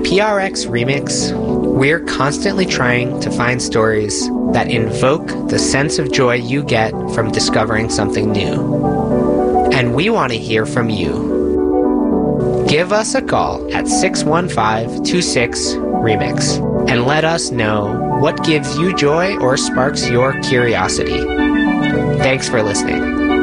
At PRX Remix, we're constantly trying to find stories that invoke the sense of joy you get from discovering something new. And we want to hear from you. Give us a call at 615-26-REMIX and let us know what gives you joy or sparks your curiosity. Thanks for listening.